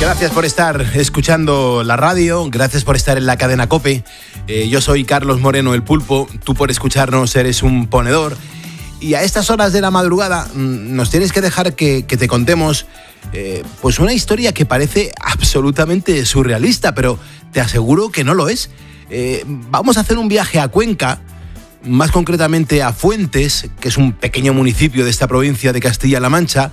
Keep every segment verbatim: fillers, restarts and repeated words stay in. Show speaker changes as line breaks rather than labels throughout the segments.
Gracias por estar escuchando la radio, gracias por estar en la cadena COPE. Eh, yo soy Carlos Moreno, el Pulpo, tú por escucharnos eres un ponedor. Y a estas horas de la madrugada nos tienes que dejar que, que te contemos eh, pues una historia que parece absolutamente surrealista, pero te aseguro que no lo es. Eh, vamos a hacer un viaje a Cuenca, más concretamente a Fuentes, que es un pequeño municipio de esta provincia de Castilla-La Mancha,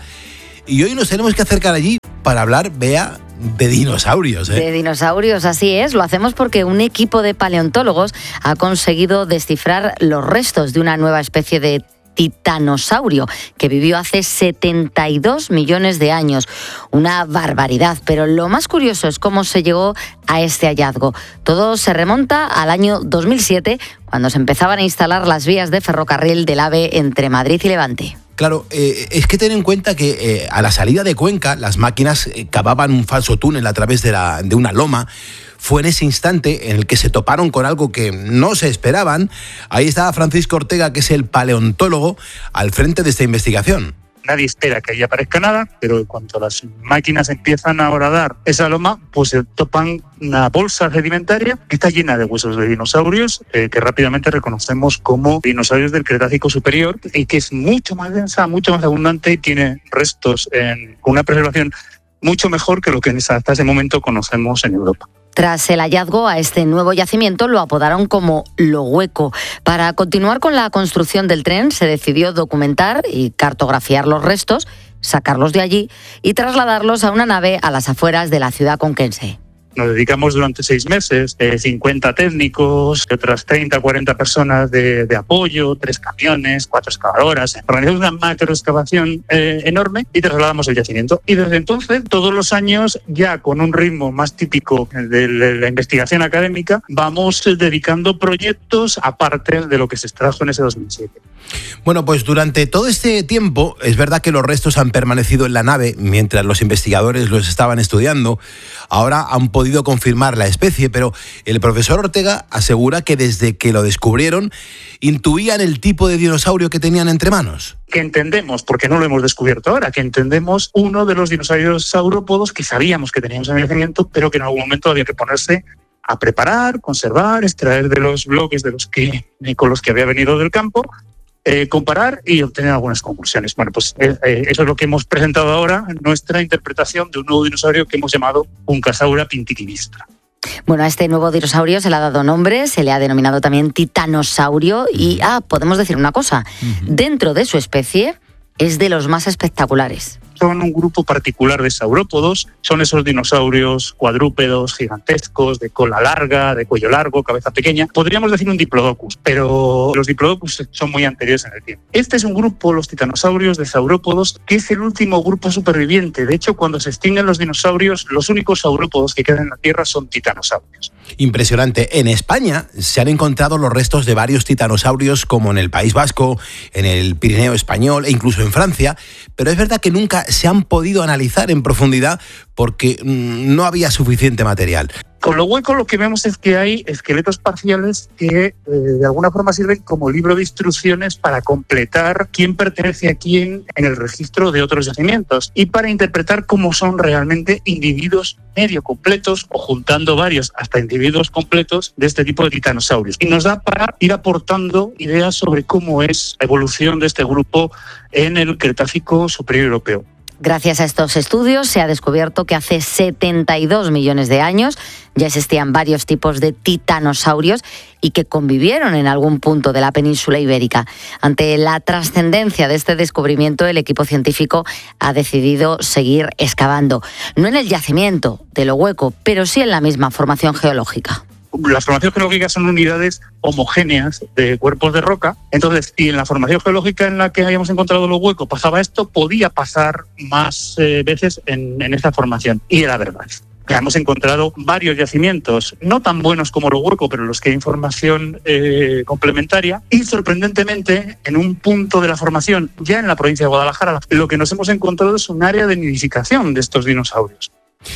y hoy nos tenemos que acercar allí para hablar, Bea, de dinosaurios. ¿eh?
De dinosaurios, así es. Lo hacemos porque un equipo de paleontólogos ha conseguido descifrar los restos de una nueva especie de titanosaurio que vivió hace setenta y dos millones de años. Una barbaridad, pero lo más curioso es cómo se llegó a este hallazgo. Todo se remonta al año dos mil siete, cuando se empezaban a instalar las vías de ferrocarril del AVE entre Madrid y Levante.
Claro, eh, es que ten en cuenta que eh, a la salida de Cuenca las máquinas eh, cavaban un falso túnel a través de, la, de una loma. Fue en ese instante en el que se toparon con algo que no se esperaban. Ahí estaba Francisco Ortega, que es el paleontólogo, al frente de esta investigación.
Nadie espera que ahí aparezca nada, pero en cuanto las máquinas empiezan a horadar esa loma, pues se topan una bolsa sedimentaria que está llena de huesos de dinosaurios, eh, que rápidamente reconocemos como dinosaurios del Cretácico superior, y que es mucho más densa, mucho más abundante y tiene restos en, con una preservación mucho mejor que lo que hasta ese momento conocemos en Europa.
Tras el hallazgo a este nuevo yacimiento lo apodaron como Lo Hueco. Para continuar con la construcción del tren se decidió documentar y cartografiar los restos, sacarlos de allí y trasladarlos a una nave a las afueras de la ciudad conquense.
Nos dedicamos durante seis meses, eh, cincuenta técnicos, otras treinta, cuarenta personas de, de apoyo, tres camiones, cuatro excavadoras. Organizamos una macroexcavación eh, enorme y trasladamos el yacimiento. Y desde entonces, todos los años, ya con un ritmo más típico de la investigación académica, vamos dedicando proyectos aparte de lo que se extrajo en ese dos mil siete.
Bueno, pues durante todo este tiempo es verdad que los restos han permanecido en la nave mientras los investigadores los estaban estudiando. Ahora han podido confirmar la especie, pero el profesor Ortega asegura que desde que lo descubrieron intuían el tipo de dinosaurio que tenían entre manos.
Que entendemos, porque no lo hemos descubierto ahora, que entendemos uno de los dinosaurios saurópodos que sabíamos que teníamos en el yacimiento, pero que en algún momento había que ponerse a preparar, conservar, extraer de los bloques de los que, con los que había venido del campo, Eh, comparar y obtener algunas conclusiones. Bueno, pues eh, eh, eso es lo que hemos presentado ahora, nuestra interpretación de un nuevo dinosaurio que hemos llamado Punkasaura pintiquinistra.
Bueno, a este nuevo dinosaurio se le ha dado nombre, se le ha denominado también titanosaurio y, ah, podemos decir una cosa, uh-huh. Dentro de su especie es de los más espectaculares.
Son un grupo particular de saurópodos, son esos dinosaurios cuadrúpedos gigantescos, de cola larga, de cuello largo, cabeza pequeña. Podríamos decir un diplodocus, pero los diplodocus son muy anteriores en el tiempo. Este es un grupo, los titanosaurios de saurópodos, que es el último grupo superviviente. De hecho, cuando se extinguen los dinosaurios, los únicos saurópodos que quedan en la Tierra son titanosaurios.
Impresionante. En España se han encontrado los restos de varios titanosaurios, como en el País Vasco, en el Pirineo español e incluso en Francia, pero es verdad que nunca se han podido analizar en profundidad porque mmm, no había suficiente material.
Con Lo Hueco lo que vemos es que hay esqueletos parciales que eh, de alguna forma sirven como libro de instrucciones para completar quién pertenece a quién en el registro de otros yacimientos y para interpretar cómo son realmente individuos medio completos o juntando varios hasta individuos completos de este tipo de titanosaurios. Y nos da para ir aportando ideas sobre cómo es la evolución de este grupo en el Cretácico superior europeo.
Gracias a estos estudios se ha descubierto que hace setenta y dos millones de años ya existían varios tipos de titanosaurios y que convivieron en algún punto de la península ibérica. Ante la trascendencia de este descubrimiento, el equipo científico ha decidido seguir excavando, no en el yacimiento de Lo Hueco, pero sí en la misma formación geológica.
Las formaciones geológicas son unidades homogéneas de cuerpos de roca. Entonces, si en la formación geológica en la que habíamos encontrado Lo Hueco pasaba esto, podía pasar más eh, veces en, en esta formación. Y era verdad. Hemos encontrado varios yacimientos, no tan buenos como Lo Hueco, pero los que hay información eh, complementaria. Y sorprendentemente, en un punto de la formación, ya en la provincia de Guadalajara, lo que nos hemos encontrado es un área de nidificación de estos dinosaurios.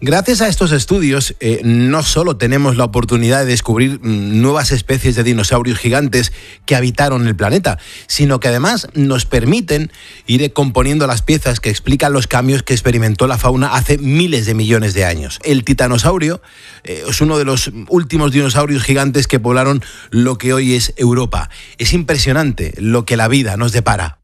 Gracias a estos estudios, eh, no solo tenemos la oportunidad de descubrir mm, nuevas especies de dinosaurios gigantes que habitaron el planeta, sino que además nos permiten ir componiendo las piezas que explican los cambios que experimentó la fauna hace miles de millones de años. El titanosaurio eh, es uno de los últimos dinosaurios gigantes que poblaron lo que hoy es Europa. Es impresionante lo que la vida nos depara.